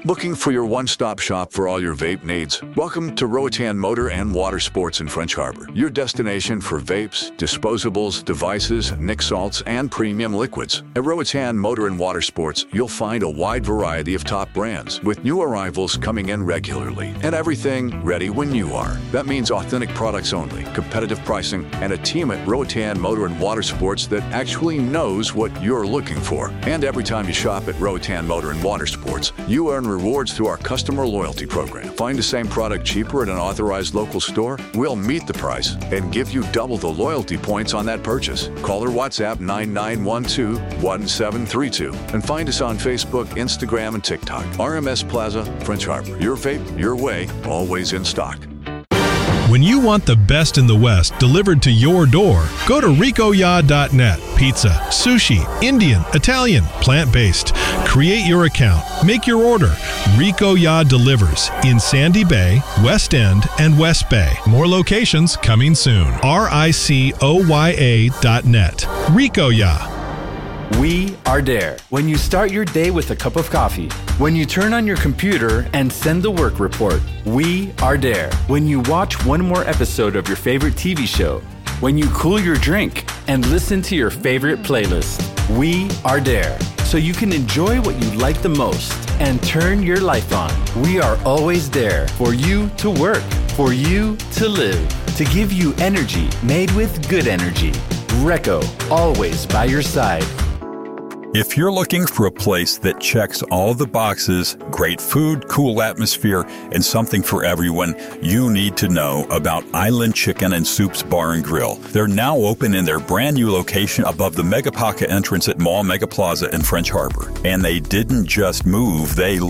Looking for your one-stop shop for all your vape needs? Welcome to Roatan Motor and Water Sports in French Harbor, your destination for vapes, disposables, devices, nic salts, and premium liquids. At Roatan Motor and Water Sports, you'll find a wide variety of top brands, with new arrivals coming in regularly, and everything ready when you are. That means authentic products only, competitive pricing, and a team at Roatan Motor and Water Sports that actually knows what you're looking for. And every time you shop at Roatan Motor and Water Sports, you earn rewards through our customer loyalty program. Find the same product cheaper at an authorized local store? We'll meet the price and give you double the loyalty points on that purchase. Call or WhatsApp 9912-1732 and find us on Facebook, Instagram, and TikTok. RMS Plaza, French Harbor. Your vape, your way, always in stock. When you want the best in the West delivered to your door, go to ricoya.net. Pizza, sushi, Indian, Italian, plant-based. Create your account. Make your order. Rico Ya delivers in Sandy Bay, West End, and West Bay. More locations coming soon. RICOYA.net. Rico Ya. We are there when you start your day with a cup of coffee, when you turn on your computer and send the work report. We are there when you watch one more episode of your favorite TV show, when you cool your drink and listen to your favorite playlist. We are there so you can enjoy what you like the most and turn your life on. We are always there for you to work, for you to live, to give you energy made with good energy. Reco, always by your side. If you're looking for a place that checks all the boxes, great food, cool atmosphere, and something for everyone, you need to know about Island Chicken and Soups Bar and Grill. They're now open in their brand new location above the Megapaca entrance at Mall Mega Plaza in French Harbor. And they didn't just move, they